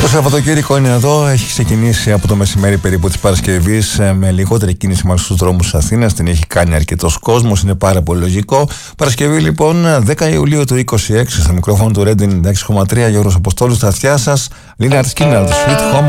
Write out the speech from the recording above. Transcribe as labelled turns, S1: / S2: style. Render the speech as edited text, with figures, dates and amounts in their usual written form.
S1: Το Σαββατοκύριακο είναι εδώ, έχει ξεκινήσει από το μεσημέρι περίπου της Παρασκευής με λιγότερη κίνηση μάλλον στους δρόμους της Αθήνας. Την έχει κάνει αρκετός κόσμος, είναι πάρα πολύ λογικό. Παρασκευή λοιπόν 10 Ιουλίου του 26, στο μικρόφωνο του Reading 6,3, Γιώργος Αποστόλου, στα αυτιά σας, Λίναρτ Σκίναρντ, Sweet Home